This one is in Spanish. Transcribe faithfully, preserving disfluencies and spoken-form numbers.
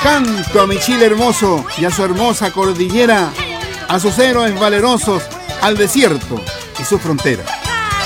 Canto a mi Chile hermoso y a su hermosa cordillera, a sus héroes valerosos, al desierto y sus fronteras.